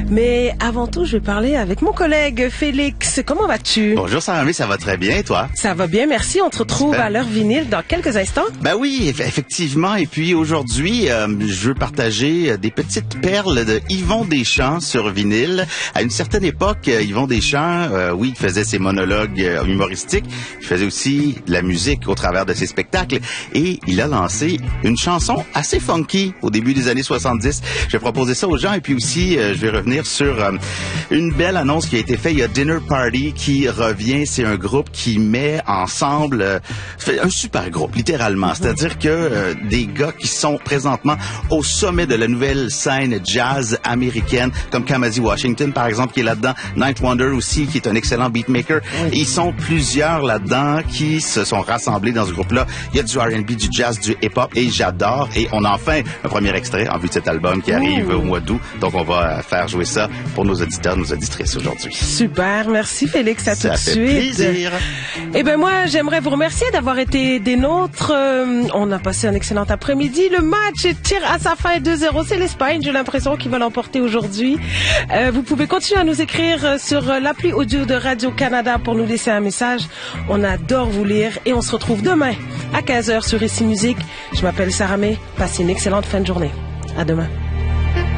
Mais avant tout, je vais parler avec mon collègue Félix. Comment vas-tu? Bonjour Sarah, ça va très bien et toi? Ça va bien, merci. On te retrouve Super. à l'heure vinyle dans quelques instants. Ben oui, effectivement. Et puis aujourd'hui, je veux partager des petites perles de Yvon Deschamps sur vinyle. À une certaine époque, Yvon Deschamps, oui, il faisait ses monologues humoristiques. Il faisait aussi de la musique au travers de ses spectacles. Et il a lancé une chanson assez funky au début des années 70. Je vais proposer ça aux gens et puis aussi, je vais revenir sur une belle annonce qui a été faite. Il y a Dinner Party qui revient. C'est un groupe qui met ensemble un super groupe, littéralement. C'est-à-dire que des gars qui sont présentement au sommet de la nouvelle scène jazz américaine, comme Kamasi Washington, par exemple, qui est là-dedans. Night Wonder aussi, qui est un excellent beatmaker. Oui. Ils sont plusieurs là-dedans qui se sont rassemblés dans ce groupe-là. Il y a du R&B, du jazz, du hip-hop, et j'adore. Et on a enfin un premier extrait en vue de cet album qui arrive au mois d'août. Donc, on va faire jouer ça pour nos auditeurs, nos auditrices aujourd'hui. Super, merci Félix, à tout de suite. Ça fait plaisir. Eh ben moi, j'aimerais vous remercier d'avoir été des nôtres. On a passé un excellent après-midi. Le match tire à sa fin 2-0. C'est l'Espagne, j'ai l'impression qu'il va l'emporter aujourd'hui. Vous pouvez continuer à nous écrire sur l'appli audio de Radio-Canada pour nous laisser un message. On adore vous lire et on se retrouve demain à 15h sur Ici Musique. Je m'appelle Sarah May. Passez une excellente fin de journée. À demain.